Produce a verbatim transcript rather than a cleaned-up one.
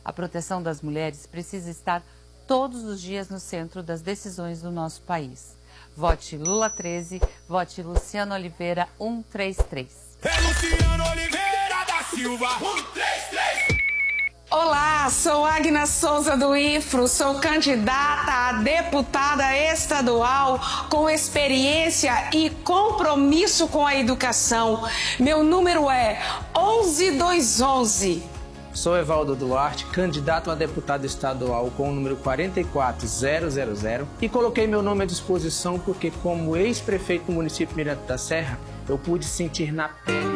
A proteção das mulheres precisa estar todos os dias no centro das decisões do nosso país. Vote Lula treze, vote Luciano Oliveira cento e trinta e três. É Luciano Oliveira da Silva cento e trinta e três. Olá, sou Agnes Souza do I F R O, sou candidata a deputada estadual com experiência e compromisso com a educação. Meu número é onze dois onze. Sou Evaldo Duarte, candidato a deputado estadual com o número quatro quatro zero zero zero e coloquei meu nome à disposição porque, como ex-prefeito do município Mirante da Serra, eu pude sentir na pele